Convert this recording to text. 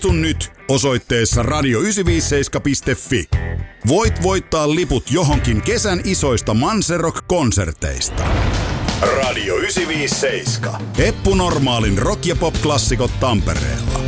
Osallistu nyt osoitteessa radio957.fi. Voit voittaa liput johonkin kesän isoista Manserock-konserteista. Radio 957. Eppu Normaalin rock- ja pop-klassikot Tampereella.